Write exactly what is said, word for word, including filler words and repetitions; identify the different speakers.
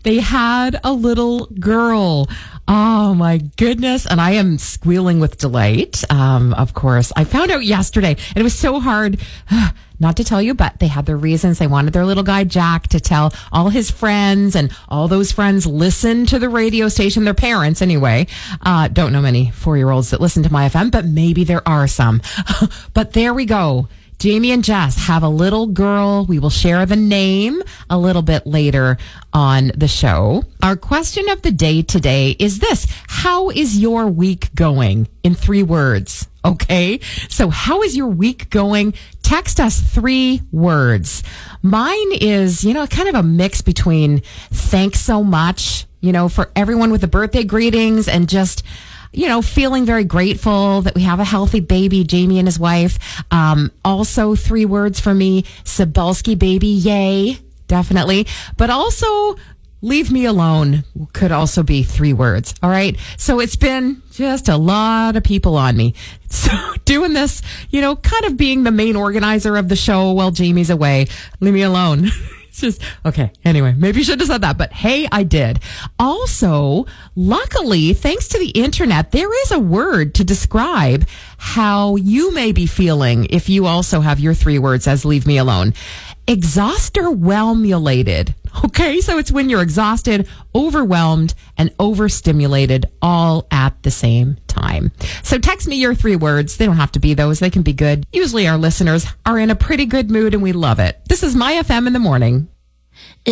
Speaker 1: They had a little girl. Oh my goodness. And I am squealing with delight. Um, of course, I found out yesterday and it was so hard not to tell you, but they had their reasons. They wanted their little guy, Jack, to tell all his friends, and all those friends listen to the radio station, their parents anyway. Uh, don't know many four-year-olds that listen to My F M, but maybe there are some. But there we go. Jamie and Jess have a little girl. We will share the name a little bit later on the show. Our question of the day today is this: how is your week going? In three words. Okay. So how is your week going? Text us three words. Mine is, you know, kind of a mix between thanks so much, you know, for everyone with the birthday greetings, and just, you know, feeling very grateful that we have a healthy baby, Jamie and his wife. Um, also three words for me: Cebulski baby, yay, definitely. But also, leave me alone could also be three words. All right. So it's been just a lot of people on me. So doing this, you know, kind of being the main organizer of the show while Jamie's away. Leave me alone. It's just, okay. Anyway, maybe you should have said that, but hey, I did. Also, luckily, thanks to the internet, there is a word to describe how you may be feeling if you also have your three words as leave me alone. Exhausterwhelmulated. Okay, so it's when you're exhausted, overwhelmed, and overstimulated all at the same time. So text me your three words. They don't have to be those. They can be good. Usually our listeners are in a pretty good mood and we love it. This is My F M in the morning.